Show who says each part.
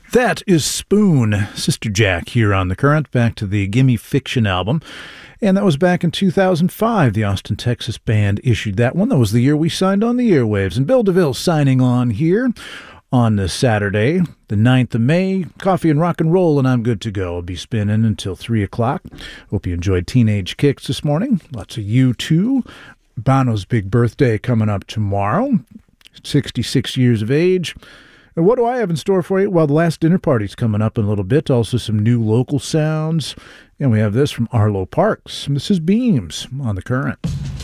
Speaker 1: That is Spoon, Sister Jack here on The Current, back to the Gimme Fiction album. And that was back in 2005. The Austin, Texas band issued that one. That was the year we signed on the airwaves. And Bill DeVille signing on here on this Saturday, the 9th of May. Coffee and rock and roll, and I'm good to go. I'll be spinning until 3 o'clock. Hope you enjoyed Teenage Kicks this morning. Lots of U2. Bono's big birthday coming up tomorrow. 66 years of age. And what do I have in store for you? Well, the last dinner party's coming up in a little bit. Also some new local sounds. And we have this from Arlo Parks. This is Beams on The Current.